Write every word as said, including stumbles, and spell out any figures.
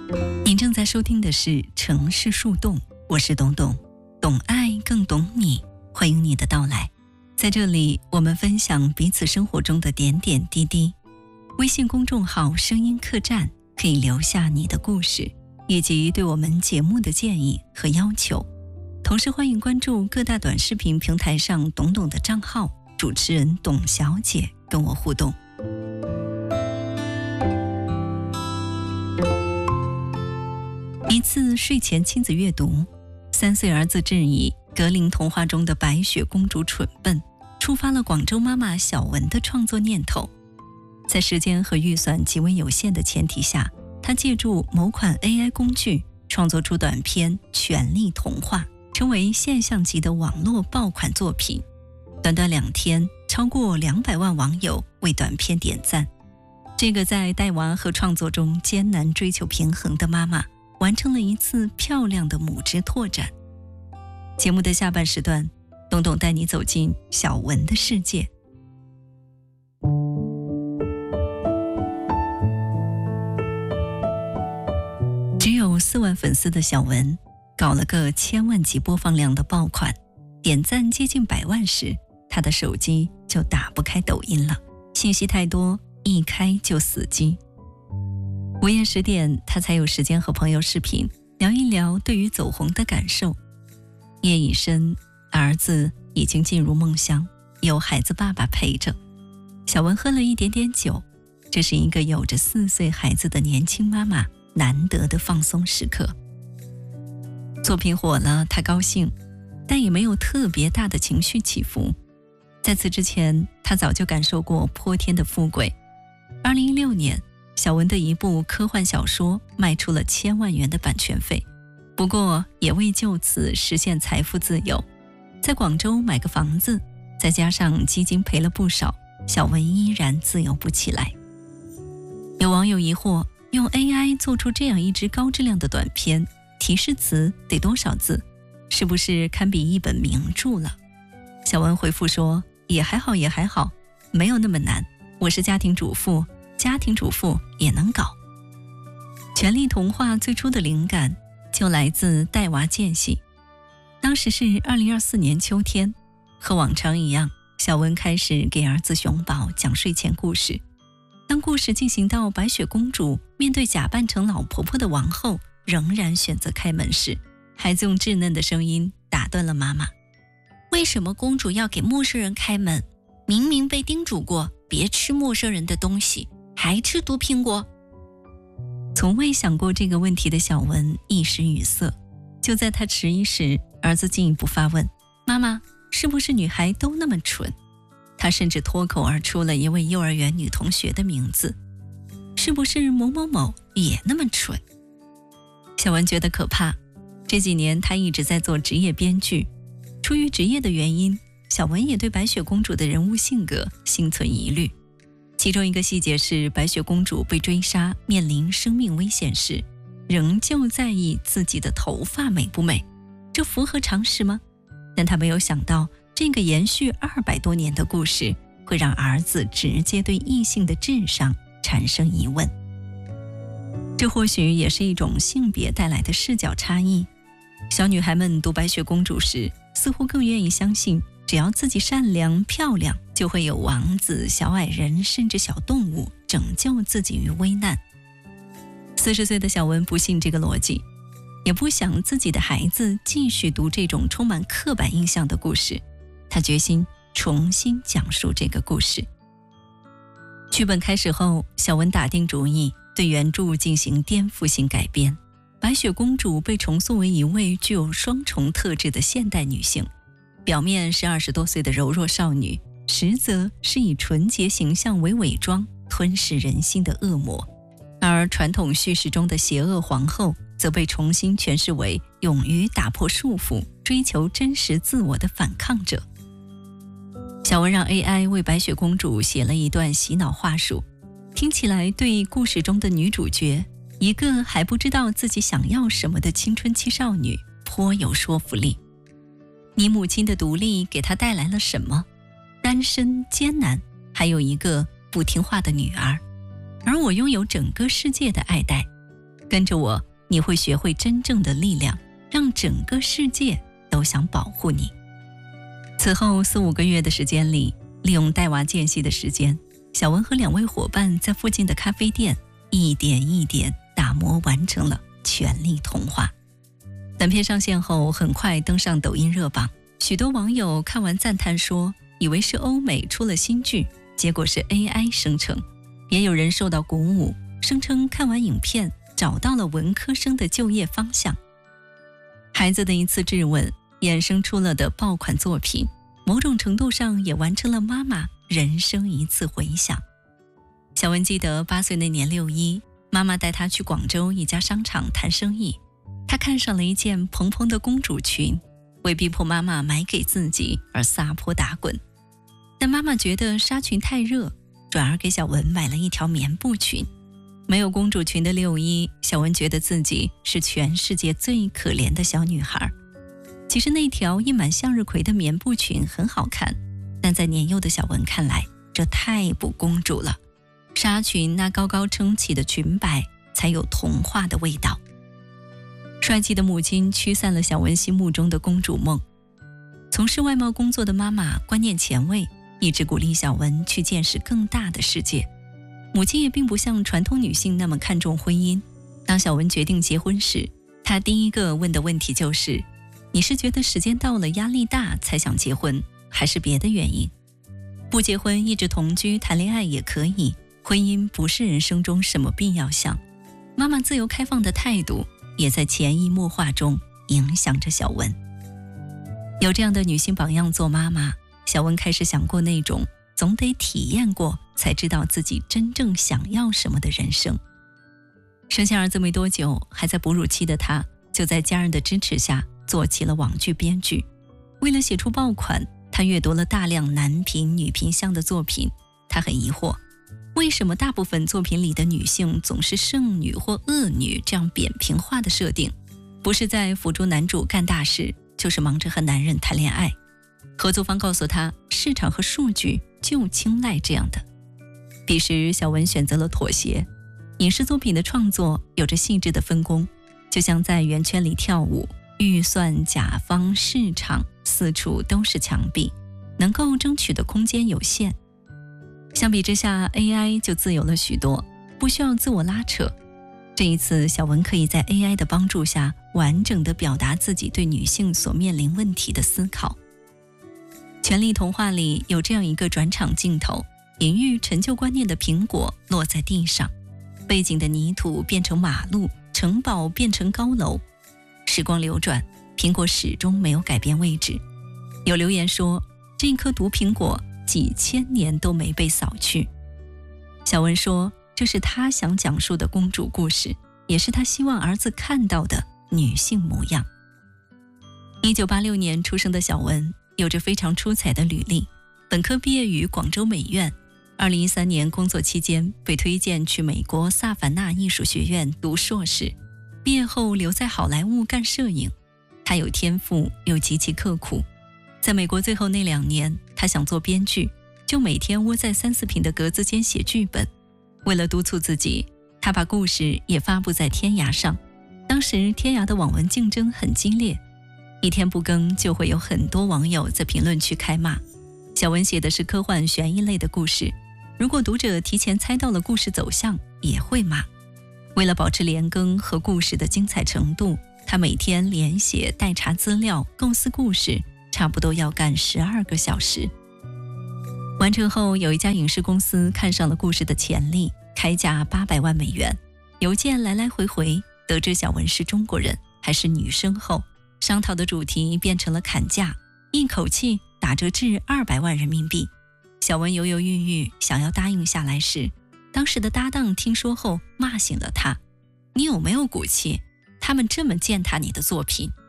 您正在收听的是城市树洞，我是董董，懂爱更懂你，欢迎你的到来。在这里，我们分享彼此生活中的点点滴滴。微信公众号声音客栈可以留下你的故事，以及对我们节目的建议和要求。同时欢迎关注各大短视频平台上董董的账号，主持人董小姐跟我互动。一次睡前亲子阅读，三岁儿子质疑格林童话中的白雪公主蠢笨，触发了广州妈妈小文的创作念头。在时间和预算极为有限的前提下，他借助某款 A I 工具创作出短片《权力童话》，成为现象级的网络爆款作品。短短两天，超过两百万网友为短片点赞。这个在带娃和创作中艰难追求平衡的妈妈，完成了一次漂亮的母职拓展。节目的下半时段，董董带你走进小文的世界。只有四万粉丝的小文，搞了个千万级播放量的爆款，点赞接近百万时，他的手机就打不开抖音了，信息太多，一开就死机。午夜十点，他才有时间和朋友视频，聊一聊对于走红的感受。夜已深，儿子已经进入梦乡，有孩子爸爸陪着。小文喝了一点点酒，这是一个有着四岁孩子的年轻妈妈难得的放松时刻。作品火了，他高兴，但也没有特别大的情绪起伏。在此之前，他早就感受过泼天的富贵。二零一六年，小文的一部科幻小说卖出了千万元的版权费，不过也未就此实现财富自由。在广州买个房子，再加上基金赔了不少，小文依然自由不起来。有网友疑惑，用 A I 做出这样一支高质量的短片，提示词得多少字？是不是堪比一本名著了？小文回复说，也还好也还好，没有那么难，我是家庭主妇，家庭主妇也能搞。权力童话最初的灵感就来自带娃间隙。当时是二零二四年秋天，和往常一样，小文开始给儿子熊宝讲睡前故事。当故事进行到白雪公主面对假扮成老婆婆的王后仍然选择开门时，孩子用稚嫩的声音打断了妈妈。为什么公主要给陌生人开门？明明被叮嘱过别吃陌生人的东西，还吃毒苹果。从未想过这个问题的小文一时语塞。就在他迟疑时，儿子进一步发问，妈妈，是不是女孩都那么蠢？他甚至脱口而出了一位幼儿园女同学的名字，是不是某某某也那么蠢？小文觉得可怕。这几年他一直在做职业编剧，出于职业的原因，小文也对白雪公主的人物性格心存疑虑。其中一个细节是，白雪公主被追杀，面临生命危险时，仍旧在意自己的头发美不美，这符合常识吗？但他没有想到，这个延续二百多年的故事会让儿子直接对异性的智商产生疑问。这或许也是一种性别带来的视角差异。小女孩们读白雪公主时，似乎更愿意相信，只要自己善良漂亮，就会有王子、小矮人甚至小动物拯救自己于危难。四十岁的小文不信这个逻辑，也不想自己的孩子继续读这种充满刻板印象的故事。他决心重新讲述这个故事。剧本开始后，小文打定主意对原著进行颠覆性改编。白雪公主被重塑为一位具有双重特质的现代女性，表面是二十多岁的柔弱少女，实则是以纯洁形象为伪装，吞噬人心的恶魔。而传统叙事中的邪恶皇后则被重新诠释为勇于打破束缚，追求真实自我的反抗者。小文让 A I 为白雪公主写了一段洗脑话术，听起来对故事中的女主角，一个还不知道自己想要什么的青春期少女，颇有说服力。你母亲的独立给她带来了什么？单身艰难，还有一个不听话的女儿，而我拥有整个世界的爱戴。 跟着我，你会学会真正的力量，让整个世界都想保护你。此后四五个月的时间里，利用带娃间隙的时间，小文和两位伙伴在附近的咖啡店一点一点打磨完成了《权力童话》。短片上线后很快登上抖音热榜，许多网友看完赞叹说，以为是欧美出了新剧，结果是 A I 生成。也有人受到鼓舞，声称看完影片找到了文科生的就业方向。孩子的一次质问衍生出了的爆款作品，某种程度上也完成了妈妈人生一次回想。小文记得八岁那年六一，妈妈带她去广州一家商场谈生意，她看上了一件蓬蓬的公主裙，为逼迫妈妈买给自己而撒泼打滚。但妈妈觉得纱裙太热，转而给小文买了一条棉布裙。没有公主裙的六一，小文觉得自己是全世界最可怜的小女孩。其实那条印满向日葵的棉布裙很好看，但在年幼的小文看来，这太不公主了。纱裙那高高撑起的裙摆才有童话的味道。帅气的母亲驱散了小文心目中的公主梦。从事外贸工作的妈妈观念前卫，一直鼓励小文去见识更大的世界。母亲也并不像传统女性那么看重婚姻。当小文决定结婚时，她第一个问的问题就是，你是觉得时间到了压力大才想结婚，还是别的原因？不结婚一直同居谈恋爱也可以，婚姻不是人生中什么必要项。妈妈自由开放的态度也在潜移默化中影响着小文。有这样的女性榜样做妈妈，小文开始想过那种总得体验过才知道自己真正想要什么的人生。生下儿子没多久，还在哺乳期的她就在家人的支持下做起了网剧编剧。为了写出爆款，她阅读了大量男频女频向的作品。她很疑惑，为什么大部分作品里的女性总是圣女或恶女这样扁平化的设定，不是在辅助男主干大事，就是忙着和男人谈恋爱。合作方告诉她，市场和数据就青睐这样的。彼时小文选择了妥协。影视作品的创作有着细致的分工，就像在圆圈里跳舞，预算、甲方、市场四处都是墙壁，能够争取的空间有限。相比之下 A I 就自由了许多，不需要自我拉扯。这一次小文可以在 A I 的帮助下完整地表达自己对女性所面临问题的思考。权力童话里有这样一个转场镜头，隐喻陈旧观念的苹果落在地上，背景的泥土变成马路，城堡变成高楼。时光流转，苹果始终没有改变位置。有留言说，这颗毒苹果几千年都没被扫去。小文说，这是他想讲述的公主故事，也是他希望儿子看到的女性模样。一九八六年出生的小文有着非常出彩的履历，本科毕业于广州美院，二零一三年工作期间被推荐去美国萨凡纳艺术学院读硕士，毕业后留在好莱坞干摄影。他有天赋又极其刻苦，在美国最后那两年，他想做编剧，就每天窝在三四平的格子间写剧本。为了督促自己，他把故事也发布在天涯上。当时天涯的网文竞争很激烈，一天不更就会有很多网友在评论区开骂。小文写的是科幻悬疑类的故事，如果读者提前猜到了故事走向，也会骂。为了保持连更和故事的精彩程度，他每天连写代查资料，构思故事，差不多要干十二个小时。完成后，有一家影视公司看上了故事的潜力，开价八百万美元。邮件来来回回，得知小文是中国人，还是女生后，商讨的主题变成了砍价，一口气打折至二百万人民币。小文犹犹豫豫想要答应下来时，当时的搭档听说后骂醒了他：“你有没有骨气？他们这么践踏你的作品，